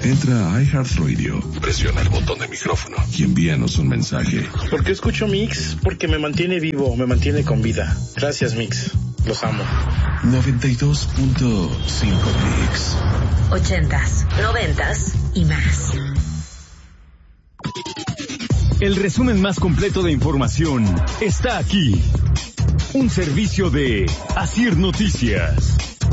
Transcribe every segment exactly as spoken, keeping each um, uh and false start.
Entra a iHeartRadio, presiona el botón de micrófono y envíanos un mensaje. ¿Por qué escucho Mix? Porque me mantiene vivo, me mantiene con vida. Gracias, Mix. Los amo. noventa y dos punto cinco Mix. Ochentas, noventas y más. El resumen más completo de información está aquí. Un servicio de Asir Noticias.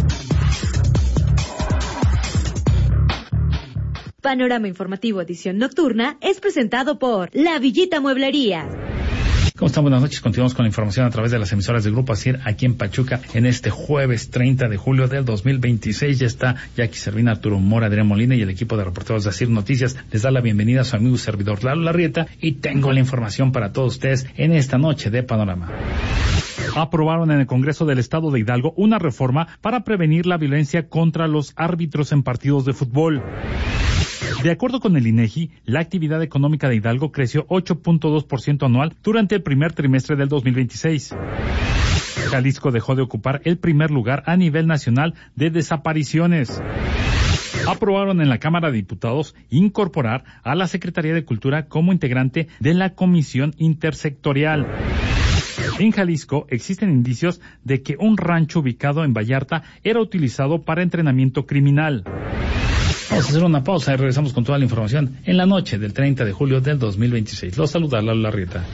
Panorama Informativo Edición Nocturna es presentado por La Villita Mueblería. ¿Cómo están? Buenas noches. Continuamos con la información a través de las emisoras del Grupo Asir aquí en Pachuca en este jueves treinta de julio del dos mil veintiséis. Ya está Jackie Servina, Arturo Mora, Adrián Molina y el equipo de reporteros de Asir Noticias. Les da la bienvenida a su amigo y servidor Lalo Larrieta y tengo la información para todos ustedes en esta noche de Panorama. Aprobaron en el Congreso del Estado de Hidalgo una reforma para prevenir la violencia contra los árbitros en partidos de fútbol. De acuerdo con el INEGI, la actividad económica de Hidalgo creció ocho punto dos por ciento anual durante el primer trimestre del dos mil veintiséis. Jalisco dejó de ocupar el primer lugar a nivel nacional de desapariciones. Aprobaron en la Cámara de Diputados incorporar a la Secretaría de Cultura como integrante de la Comisión Intersectorial. En Jalisco existen indicios de que un rancho ubicado en Vallarta era utilizado para entrenamiento criminal. Vamos a hacer una pausa y regresamos con toda la información en la noche del treinta de julio del dos mil veintiséis. Los saluda Lalo Larrieta.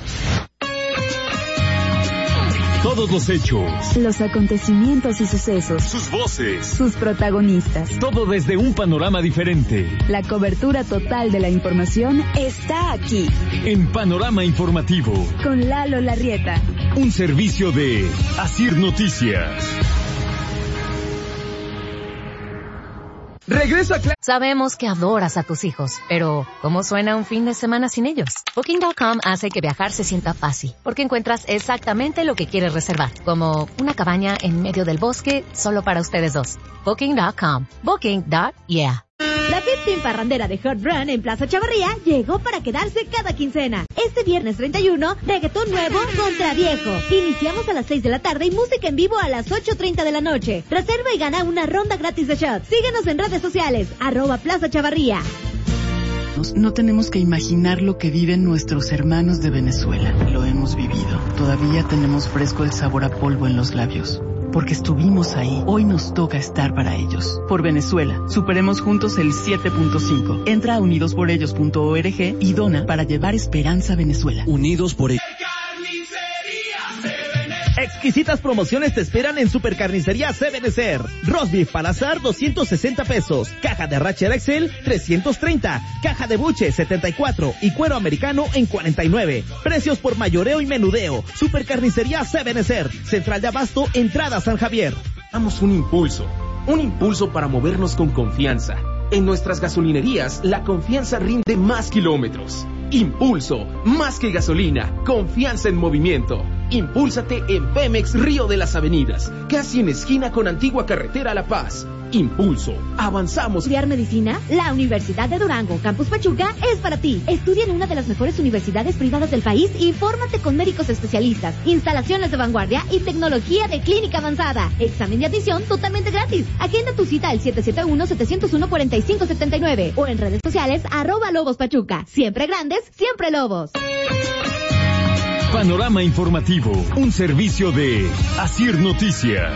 Todos los hechos, los acontecimientos y sucesos, sus voces, sus protagonistas. Todo desde un panorama diferente. La cobertura total de la información está aquí. En Panorama Informativo. Con Lalo Larrieta. Un servicio de Asir Noticias. Regreso a clase. Sabemos que adoras a tus hijos, pero ¿cómo suena un fin de semana sin ellos? Booking punto com hace que viajar se sienta fácil, porque encuentras exactamente lo que quieres reservar, como una cabaña en medio del bosque solo para ustedes dos. Booking punto com. Booking. Yeah. La quince parrandera de Hot Run en Plaza Chavarría llegó para quedarse cada quincena. Este viernes treinta y uno, reggaetón nuevo contra viejo. Iniciamos a las seis de la tarde y música en vivo a las ocho treinta de la noche. Reserva y gana una ronda gratis de shots. Síguenos en redes sociales, arroba Plaza Chavarría. No tenemos que imaginar lo que viven nuestros hermanos de Venezuela. Lo hemos vivido. Todavía tenemos fresco el sabor a polvo en los labios. Porque estuvimos ahí, hoy nos toca estar para ellos. Por Venezuela, superemos juntos el siete punto cinco. Entra a unidos por ellos punto org y dona para llevar esperanza a Venezuela. Unidos por ellos. Exquisitas promociones te esperan en Supercarnicería Sebenecer. Roast beef para asar, doscientos sesenta pesos. Caja de arrachera Excel, trescientos treinta. Caja de buche, setenta y cuatro. Y cuero americano en cuarenta y nueve. Precios por mayoreo y menudeo. Supercarnicería Sebenecer. Central de Abasto, entrada San Javier. Damos un impulso. Un impulso para movernos con confianza. En nuestras gasolinerías, la confianza rinde más kilómetros. Impulso, más que gasolina, confianza en movimiento. Impúlsate en Pemex Río de las Avenidas, casi en esquina con Antigua Carretera La Paz. Impulso, avanzamos. ¿Estudiar medicina? La Universidad de Durango, Campus Pachuca, es para ti. Estudia en una de las mejores universidades privadas del país y fórmate con médicos especialistas, instalaciones de vanguardia y tecnología de clínica avanzada. Examen de admisión totalmente gratis. Agenda tu cita al siete siete uno, siete cero uno, cuatro cinco siete nueve o en redes sociales arroba Lobos Pachuca. Siempre grandes, siempre Lobos. Panorama Informativo, un servicio de Asir Noticias.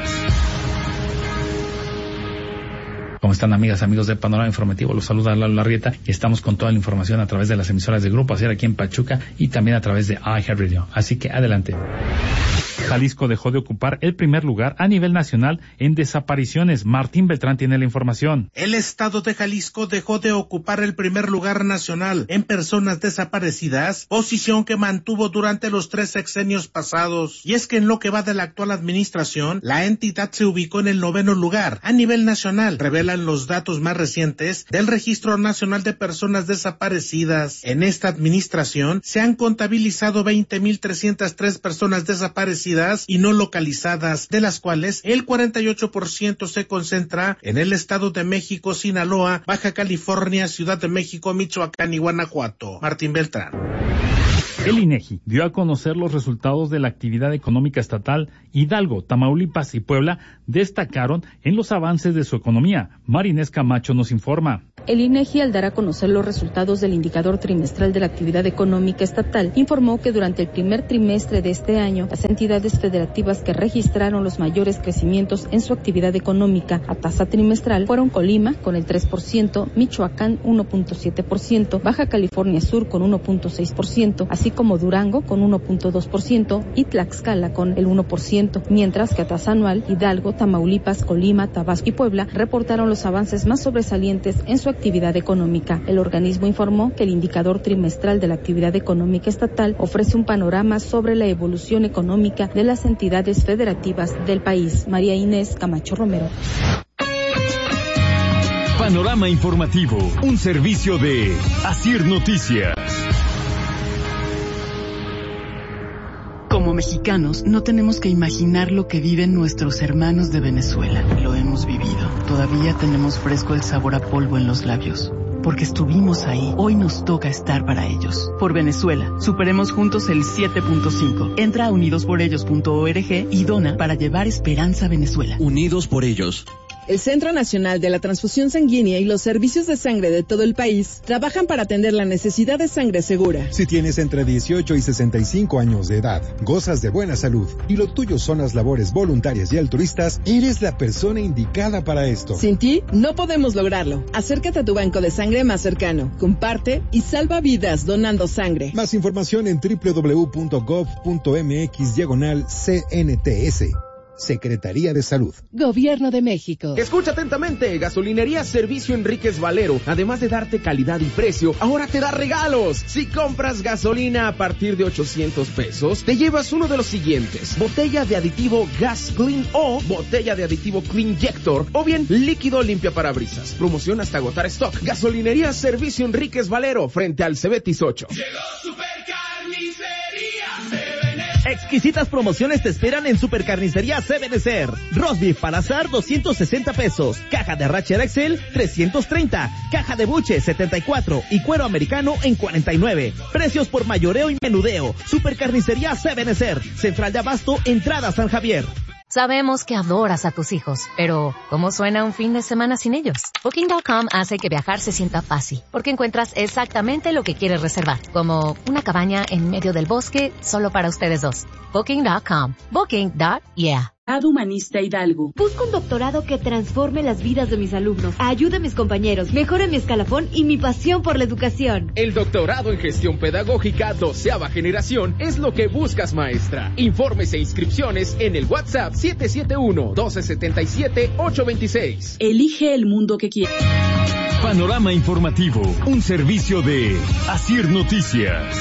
¿Cómo están, amigas, amigos de Panorama Informativo? Los saluda Lalo Larrieta y estamos con toda la información a través de las emisoras de Grupo Asir aquí en Pachuca y también a través de iHeartRadio. Así que adelante. Jalisco dejó de ocupar el primer lugar a nivel nacional en desapariciones. Martín Beltrán tiene la información. El estado de Jalisco dejó de ocupar el primer lugar nacional en personas desaparecidas, posición que mantuvo durante los tres sexenios pasados. Y es que en lo que va de la actual administración, la entidad se ubicó en el noveno lugar a nivel nacional, revelan los datos más recientes del Registro Nacional de Personas Desaparecidas. En esta administración se han contabilizado veinte mil trescientas tres personas desaparecidas y no localizadas, de las cuales el cuarenta y ocho por ciento se concentra en el Estado de México, Sinaloa, Baja California, Ciudad de México, Michoacán y Guanajuato. Martín Beltrán. El INEGI dio a conocer los resultados de la actividad económica estatal. Hidalgo, Tamaulipas y Puebla destacaron en los avances de su economía. Marinés Camacho nos informa. El INEGI, al dar a conocer los resultados del indicador trimestral de la actividad económica estatal, informó que durante el primer trimestre de este año, las entidades federativas que registraron los mayores crecimientos en su actividad económica a tasa trimestral fueron Colima con el tres por ciento, Michoacán uno punto siete por ciento, Baja California Sur con uno punto seis por ciento, así como Durango con uno punto dos por ciento y Tlaxcala con el uno por ciento, mientras que a tasa anual, Hidalgo, Tamaulipas, Colima, Tabasco y Puebla reportaron los avances más sobresalientes en su actividad económica. El organismo informó que el indicador trimestral de la actividad económica estatal ofrece un panorama sobre la evolución económica de las entidades federativas del país. María Inés Camacho Romero. Panorama informativo, un servicio de Asir Noticias. Como mexicanos, no tenemos que imaginar lo que viven nuestros hermanos de Venezuela. Lo hemos vivido. Todavía tenemos fresco el sabor a polvo en los labios. Porque estuvimos ahí, hoy nos toca estar para ellos. Por Venezuela, superemos juntos el siete punto cinco. Entra a unidos por ellos punto org y dona para llevar esperanza a Venezuela. Unidos por ellos. El Centro Nacional de la Transfusión Sanguínea y los servicios de sangre de todo el país trabajan para atender la necesidad de sangre segura. Si tienes entre dieciocho y sesenta y cinco años de edad, gozas de buena salud y lo tuyo son las labores voluntarias y altruistas, eres la persona indicada para esto. Sin ti, no podemos lograrlo. Acércate a tu banco de sangre más cercano, comparte y salva vidas donando sangre. Más información en doble u doble u doble u punto gov punto mx diagonal C N T S. Secretaría de Salud. Gobierno de México. Escucha atentamente. Gasolinería Servicio Enríquez Valero, además de darte calidad y precio, ahora te da regalos. Si compras gasolina a partir de ochocientos pesos, te llevas uno de los siguientes: botella de aditivo Gas Clean o botella de aditivo Cleanjector, o bien líquido limpia parabrisas. Promoción hasta agotar stock. Gasolinería Servicio Enríquez Valero, frente al Cebetis ocho. Llegó Supercarnicería. Exquisitas promociones te esperan en Supercarnicería C B N C R. Roast beef para asar doscientos sesenta pesos, caja de arrachera Excel trescientos treinta, caja de buche setenta y cuatro y cuero americano en cuarenta y nueve. Precios por mayoreo y menudeo. Supercarnicería C B N C R, Central de Abasto, entrada San Javier. Sabemos que adoras a tus hijos, pero ¿cómo suena un fin de semana sin ellos? Booking punto com hace que viajar se sienta fácil, porque encuentras exactamente lo que quieres reservar, como una cabaña en medio del bosque solo para ustedes dos. Booking punto com. Booking. Yeah. Ad Humanista Hidalgo. Busco un doctorado que transforme las vidas de mis alumnos, ayude a mis compañeros, mejore mi escalafón y mi pasión por la educación. El doctorado en gestión pedagógica doceava generación es lo que buscas, maestra. Informes e inscripciones en el WhatsApp siete siete uno, doce setenta y siete, ocho veintiséis. Elige el mundo que quieres. Panorama informativo, un servicio de Asir Noticias.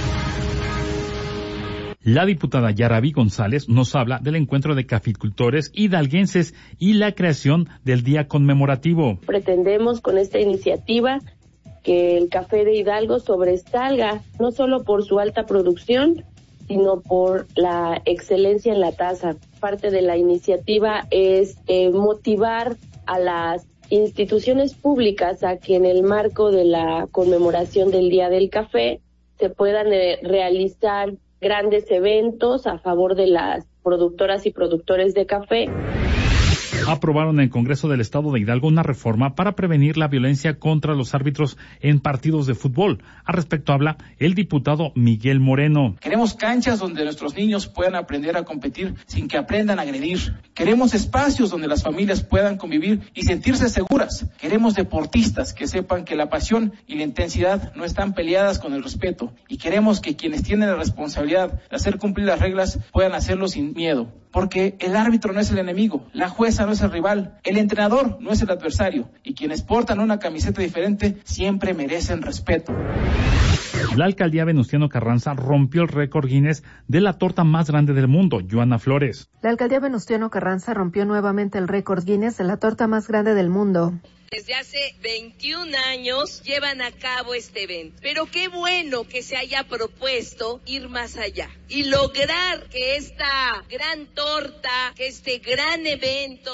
La diputada Yaraví González nos habla del encuentro de caficultores hidalguenses y la creación del día conmemorativo. Pretendemos con esta iniciativa que el café de Hidalgo sobresalga, no solo por su alta producción, sino por la excelencia en la taza. Parte de la iniciativa es eh, motivar a las instituciones públicas a que en el marco de la conmemoración del Día del Café se puedan eh, realizar grandes eventos a favor de las productoras y productores de café. Aprobaron en el Congreso del Estado de Hidalgo una reforma para prevenir la violencia contra los árbitros en partidos de fútbol. Al respecto habla el diputado Miguel Moreno. Queremos canchas donde nuestros niños puedan aprender a competir sin que aprendan a agredir. Queremos espacios donde las familias puedan convivir y sentirse seguras. Queremos deportistas que sepan que la pasión y la intensidad no están peleadas con el respeto. Y queremos que quienes tienen la responsabilidad de hacer cumplir las reglas puedan hacerlo sin miedo. Porque el árbitro no es el enemigo, la jueza no es el rival, el entrenador no es el adversario, y quienes portan una camiseta diferente siempre merecen respeto. La alcaldía Venustiano Carranza rompió el récord Guinness de la torta más grande del mundo. Joana Flores. La alcaldía Venustiano Carranza rompió nuevamente el récord Guinness de la torta más grande del mundo. Desde hace veintiún años llevan a cabo este evento, pero qué bueno que se haya propuesto ir más allá y lograr que esta gran torta, que este gran evento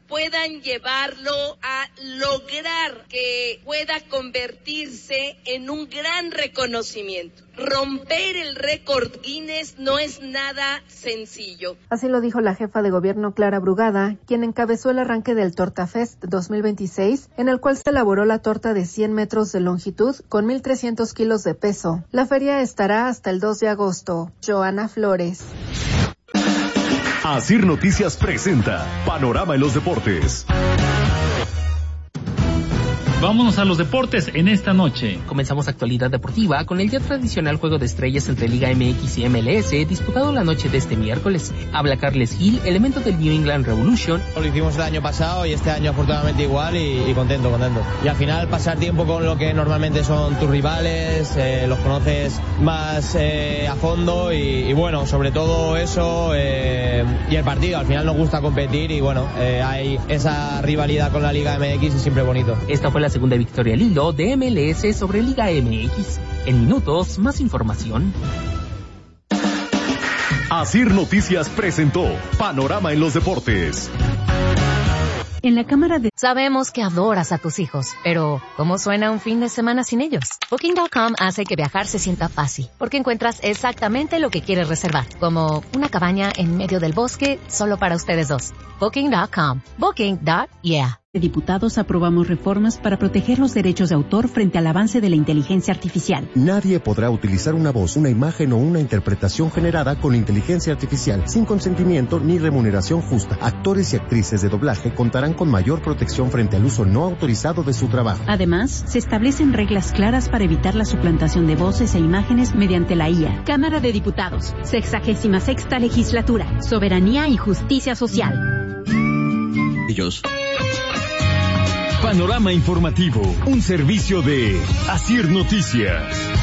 puedan llevarlo a lograr que pueda convertirse en un gran reconocimiento. Romper el récord Guinness no es nada sencillo. Así lo dijo la jefa de gobierno Clara Brugada, quien encabezó el arranque del Torta Fest dos mil veintiséis, en el cual se elaboró la torta de cien metros de longitud con mil trescientos kilos de peso. La feria estará hasta el dos de agosto. Joana Flores. Asir Noticias presenta Panorama en los Deportes. Vámonos a los deportes en esta noche. Comenzamos actualidad deportiva con el ya tradicional juego de estrellas entre Liga M X y M L S disputado la noche de este miércoles. Habla Carles Gil, elemento del New England Revolution. Lo hicimos el año pasado y este año afortunadamente igual y, y contento, contento. Y al final pasar tiempo con lo que normalmente son tus rivales, eh, los conoces más eh, a fondo y, y bueno, sobre todo eso eh, y el partido. Al final nos gusta competir y bueno, eh, hay esa rivalidad con la Liga M X y siempre bonito. Esta fue la segunda victoria al hilo de M L S sobre Liga M X. En minutos, más información. Asir Noticias presentó Panorama en los Deportes. En la Cámara de... Sabemos que adoras a tus hijos, pero ¿cómo suena un fin de semana sin ellos? Booking punto com hace que viajar se sienta fácil, porque encuentras exactamente lo que quieres reservar, como una cabaña en medio del bosque solo para ustedes dos. Booking punto com. Booking. Yeah. Diputados aprobamos reformas para proteger los derechos de autor frente al avance de la inteligencia artificial. Nadie podrá utilizar una voz, una imagen o una interpretación generada con inteligencia artificial sin consentimiento ni remuneración justa. Actores y actrices de doblaje contarán con mayor protección frente al uso no autorizado de su trabajo. Además, se establecen reglas claras para evitar la suplantación de voces e imágenes mediante la I A. Cámara de Diputados, sexagésima sexta legislatura, soberanía y justicia social. Ellos. Panorama informativo, un servicio de Asir Noticias.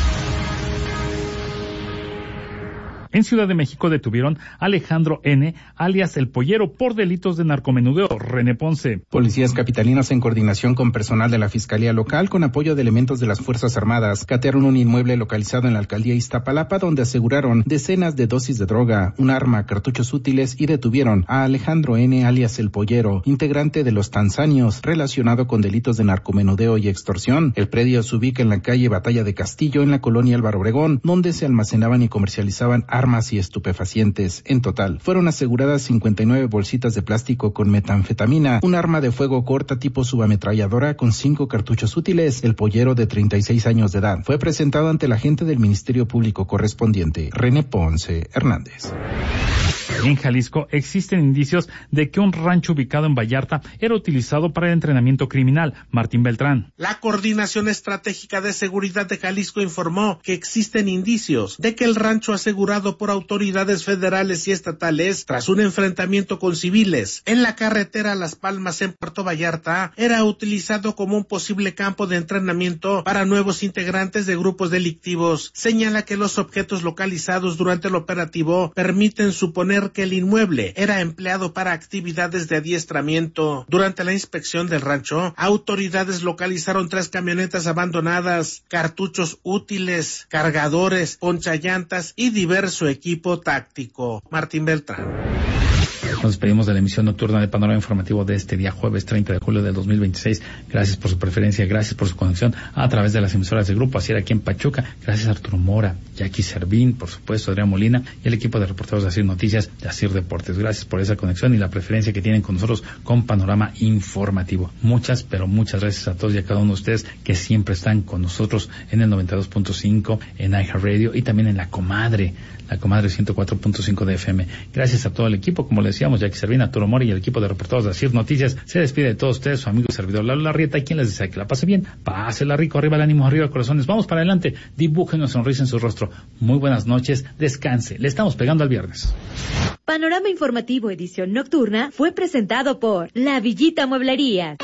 En Ciudad de México detuvieron a Alejandro N., alias El Pollero, por delitos de narcomenudeo. René Ponce. Policías capitalinos, en coordinación con personal de la Fiscalía Local, con apoyo de elementos de las Fuerzas Armadas, catearon un inmueble localizado en la alcaldía Iztapalapa, donde aseguraron decenas de dosis de droga, un arma, cartuchos útiles, y detuvieron a Alejandro N., alias El Pollero, integrante de los Tanzanios, relacionado con delitos de narcomenudeo y extorsión. El predio se ubica en la calle Batalla de Castillo, en la colonia Álvaro Obregón, donde se almacenaban y comercializaban armas armas y estupefacientes. En total, fueron aseguradas cincuenta y nueve bolsitas de plástico con metanfetamina, un arma de fuego corta tipo subametralladora con cinco cartuchos útiles. El Pollero, de treinta y seis años de edad, fue presentado ante el agente del Ministerio Público correspondiente, René Ponce Hernández. En Jalisco existen indicios de que un rancho ubicado en Vallarta era utilizado para el entrenamiento criminal. Martín Beltrán. La Coordinación Estratégica de Seguridad de Jalisco informó que existen indicios de que el rancho asegurado por autoridades federales y estatales tras un enfrentamiento con civiles en la carretera Las Palmas en Puerto Vallarta era utilizado como un posible campo de entrenamiento para nuevos integrantes de grupos delictivos. Señala que los objetos localizados durante el operativo permiten suponer que el inmueble era empleado para actividades de adiestramiento. Durante la inspección del rancho, autoridades localizaron tres camionetas abandonadas, cartuchos útiles, cargadores, ponchallantas y diverso equipo táctico. Martín Beltrán. Nos despedimos de la emisión nocturna de Panorama Informativo de este día jueves treinta de julio del dos mil veintiséis. Gracias por su preferencia, gracias por su conexión a través de las emisoras del Grupo Asir aquí en Pachuca. Gracias a Arturo Mora, Jackie Servín, por supuesto Adrián Molina y el equipo de reporteros de Asir Noticias, de Asir Deportes. Gracias por esa conexión y la preferencia que tienen con nosotros con Panorama Informativo. Muchas, pero muchas gracias a todos y a cada uno de ustedes que siempre están con nosotros en el noventa y dos punto cinco, en iHeartRadio y también en La Comadre, La Comadre ciento cuatro punto cinco de F M. Gracias a todo el equipo, como le decíamos, Jackie Servín, Arturo Mora y el equipo de reporteros de Asir Noticias. Se despide de todos ustedes su amigo y servidor Lalo Larrieta, y quien les desea que la pase bien, pásela rico, arriba el ánimo, arriba corazones, vamos para adelante, dibujen una sonrisa en su rostro. Muy buenas noches, descanse, le estamos pegando al viernes. Panorama Informativo edición nocturna fue presentado por La Villita Mueblería.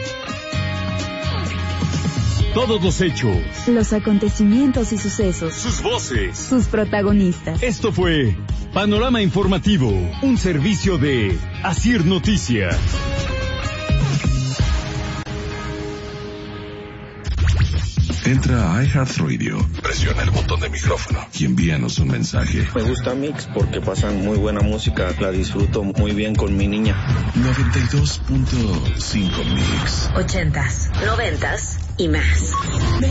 Todos los hechos, los acontecimientos y sucesos, sus voces, sus protagonistas. Esto fue Panorama Informativo, un servicio de Asir Noticias. Entra a iHeartRadio, presiona el botón de micrófono y envíanos un mensaje. Me gusta Mix porque pasan muy buena música, la disfruto muy bien con mi niña. noventa y dos punto cinco Mix. Ochentas, noventas y más.